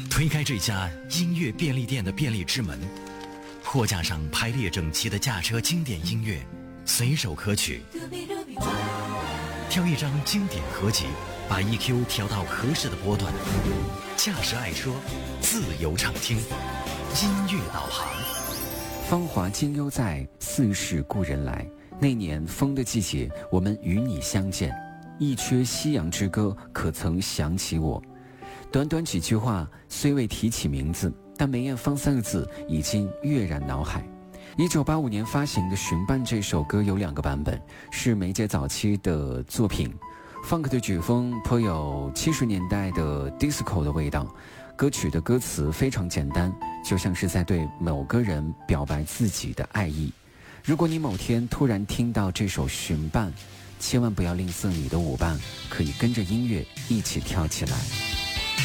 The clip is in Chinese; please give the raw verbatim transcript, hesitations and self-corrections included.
推开这家音乐便利店的便利之门，货架上排列整齐的驾车经典音乐，随手可取。挑一张经典合集，把 E Q 调到合适的波段，驾驶爱车，自由畅听，音乐导航。 芳华今犹在，似是故人来。那年风的季节，我们与你相见。一阙夕阳之歌，可曾想起我？短短几句话，虽未提起名字，但梅艳芳三个字已经跃然脑海。一九八五年发行的《寻伴》这首歌有两个版本，是梅姐早期的作品。funk 的曲风颇有七十年代的 disco 的味道，歌曲的歌词非常简单，就像是在对某个人表白自己的爱意。如果你某天突然听到这首《寻伴》，千万不要吝啬你的舞伴，可以跟着音乐一起跳起来。